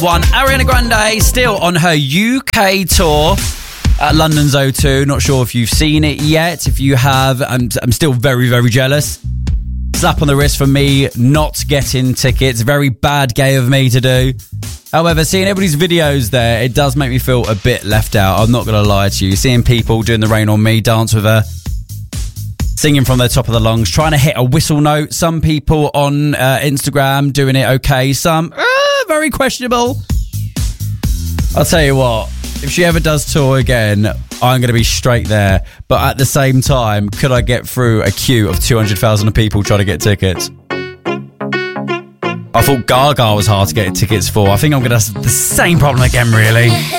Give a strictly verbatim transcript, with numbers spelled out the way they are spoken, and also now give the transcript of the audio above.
One, Ariana Grande still on her U K tour at London's O two. Not sure if you've seen it yet. If you have, I'm, I'm still very, very jealous. Slap on the wrist for me not getting tickets. Very bad gay of me to do. However, seeing everybody's videos there, it does make me feel a bit left out. I'm not going to lie to you. Seeing people doing the Rain on Me dance with her, singing from the top of the lungs, trying to hit a whistle note. Some people on uh, Instagram doing it okay. Some uh, very questionable. I'll tell you what, if she ever does tour again, I'm going to be straight there. But at the same time, could I get through a queue of two hundred thousand people trying to get tickets? I thought Gaga was hard to get tickets for. I think I'm going to have the same problem again, really.